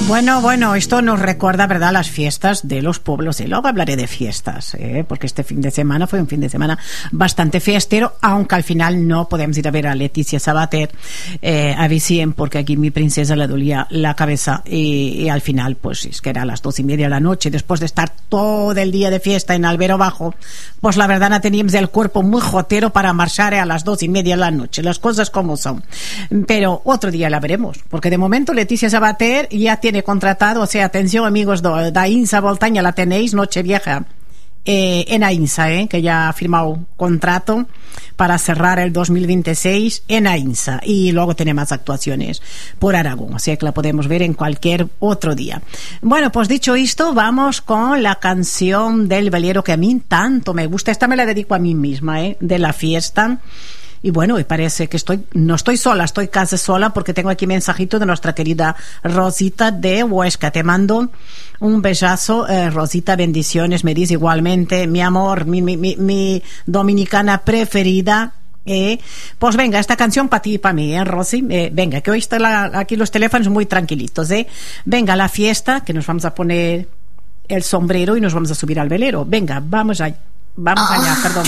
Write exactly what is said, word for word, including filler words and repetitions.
Bueno, bueno, esto nos recuerda, ¿verdad?, las fiestas de los pueblos. Y luego hablaré de fiestas, ¿eh? Porque este fin de semana fue un fin de semana bastante fiestero, aunque al final no podemos ir a ver a Leticia Sabater eh, a Vicien, porque aquí mi princesa le dolía la cabeza y, y al final, pues es que era a las dos y media de la noche, después de estar todo el día de fiesta en Albero Bajo, pues la verdad no teníamos el cuerpo muy jotero para marchar a las dos y media de la noche, las cosas como son. Pero otro día la veremos, porque de momento Leticia Sabater ya tiene contratado, o sea, atención amigos de, de Ainsa Voltaña, la tenéis, Nochevieja eh, en Ainsa, eh, que ya ha firmado contrato para cerrar el dos mil veintiséis en Ainsa, y luego tiene más actuaciones por Aragón, o sea que la podemos ver en cualquier otro día. Bueno, pues dicho esto, vamos con la canción del velero que a mí tanto me gusta. Esta me la dedico a mí misma, eh, de la fiesta. Y bueno, y parece que estoy, no estoy sola, estoy casi sola, porque tengo aquí mensajito de nuestra querida Rosita de Huesca. Te mando un besazo, eh, Rosita, bendiciones, me dice igualmente, mi amor, mi, mi, mi, mi dominicana preferida. Eh, pues venga, esta canción para ti y para mí, ¿eh, Rosy? Eh, venga, que hoy están aquí los teléfonos muy tranquilitos, ¿eh? Venga, la fiesta, que nos vamos a poner el sombrero y nos vamos a subir al velero. Venga, vamos allá, vamos allá, perdón.